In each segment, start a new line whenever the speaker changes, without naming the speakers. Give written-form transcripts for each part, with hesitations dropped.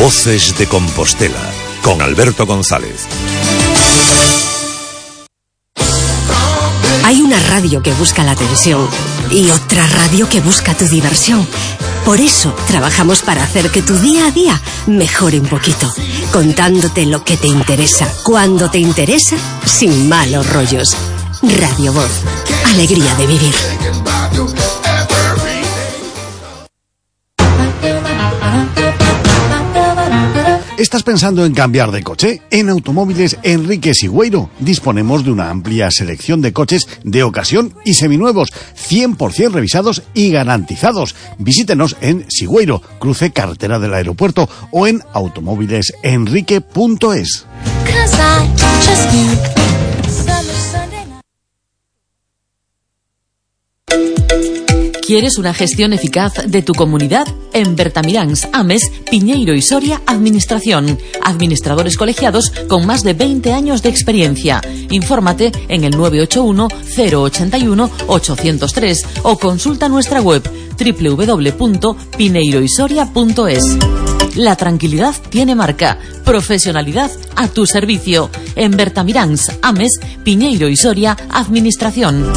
Voces de Compostela, con Alberto González.
Hay una radio que busca la atención y otra radio que busca tu diversión. Por eso trabajamos para hacer que tu día a día mejore un poquito, contándote lo que te interesa, cuando te interesa, sin malos rollos. Radio Voz, alegría de vivir.
¿Estás pensando en cambiar de coche? En Automóviles Enrique Sigüeiro disponemos de una amplia selección de coches de ocasión y seminuevos, 100% revisados y garantizados. Visítenos en Sigüeiro, cruce carretera del aeropuerto, o en automóvilesenrique.es.
¿Quieres una gestión eficaz de tu comunidad? En Bertamiráns, Ames, Piñeiro y Soria, Administración. Administradores colegiados con más de 20 años de experiencia. Infórmate en el 981-081-803 o consulta nuestra web www.pineiroysoria.es. La tranquilidad tiene marca. Profesionalidad a tu servicio. En Bertamiráns, Ames, Piñeiro y Soria, Administración.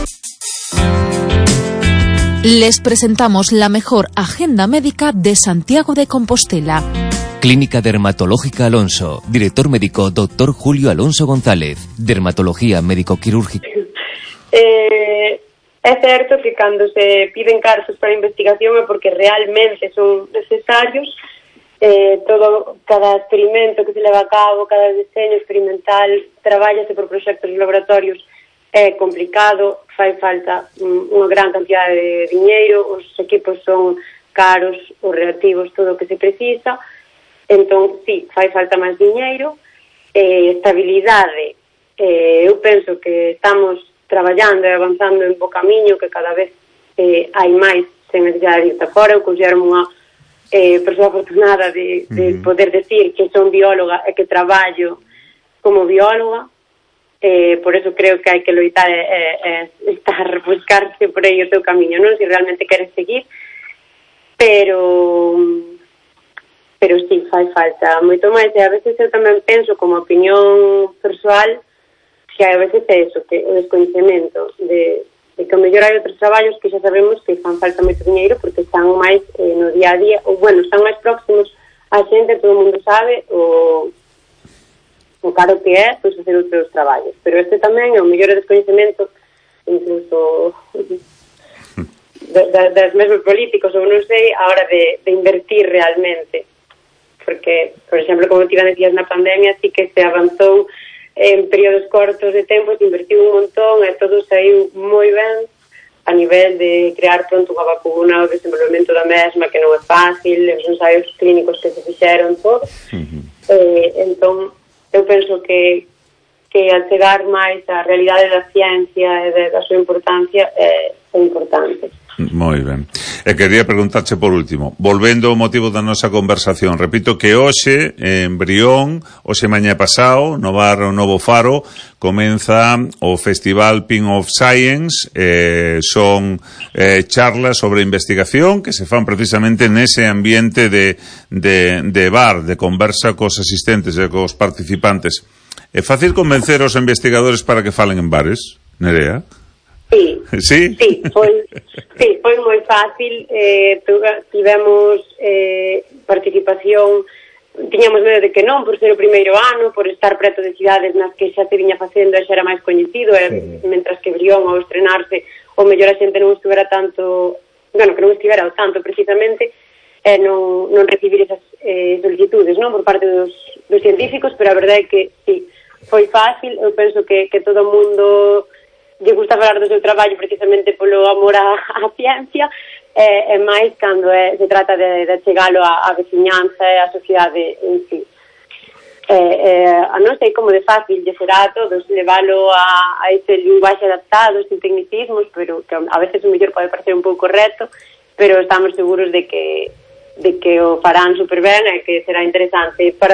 Les presentamos la mejor agenda médica de Santiago de Compostela.
Clínica Dermatológica Alonso. Director médico Dr. Julio Alonso González. Dermatología médico-quirúrgica.
É certo que cando se piden cartos para investigación é porque realmente son necesarios. Cada experimento que se leva a cabo, cada diseño experimental, trabállase por proxectos de laboratorios. É complicado, fai falta unha gran cantidad de diñeiro, os equipos son caros, os reactivos, todo o que se precisa. Entón, sí, fai falta máis diñeiro, estabilidade. Eu penso que estamos traballando e avanzando en bo camiño, que cada vez hai máis sen necesidade de ir fora. Eu considero unha persoa afortunada de poder decir que son bióloga e que traballo como bióloga. Por eso creo que hai que loitar e buscarse por aí o teu camiño, non? Se realmente queres seguir, pero sí, fai falta moito máis, e a veces eu tamén penso como opinión persoal que a veces é eso, que o descoñecemento de que ao mellor hai outros traballos que xa sabemos que fan falta moito diñeiro porque están máis no día a día, ou bueno, están máis próximos a xente, todo o mundo sabe o caro que é, pois, facer outros traballos. Pero este tamén é o mellor descoñecemento, incluso das mesmos políticos, ou non sei, a hora de invertir realmente. Porque, por exemplo, como ti decías na pandemia, sí que se avanzou en períodos cortos de tempo, se invertiu un montón e todo saiu moi ben a nivel de crear pronto unha vacuna, o desenvolvemento da mesma, que non é fácil, os ensaios clínicos que se fixeron, todo. Entón, eu penso que al chegar máis á realidade da ciencia e da súa importancia é importante.
Moi ben. E quería preguntarche por último, volvendo ao motivo da nosa conversación, repito que hoxe en Brión, hoxe mañá pasado, no bar Novo Faro, comeza o Festival Pin of Science, son charlas sobre investigación que se fan precisamente nese ambiente de bar, de conversa cos asistentes e cos participantes. É fácil convencer os investigadores para que falen en bares, Nerea?
Sí, foi moi fácil. Tivemos participación, tiñamos medo de que non, por ser o primeiro ano, por estar preto de cidades nas que xa se viña facendo e xa era máis coñecido, mentras que Brión, ao estrenarse, o mellor a xente non estivera tanto, bueno, que non estivera tanto precisamente, non recibir esas solicitudes, non, por parte dos científicos, pero a verdade é que sí, foi fácil. Eu penso que todo o mundo lle gusta falar do seu traballo precisamente polo amor á ciencia, e máis cando se trata de chegalo á veciñanza e á sociedade en sí. A non sei como de fácil lle será a todos leválo a ese linguaxe adaptado, sin tecnicismos, pero que a veces o mellor pode parecer un pouco reto, pero estamos seguros de que o farán super ben e que será interesante para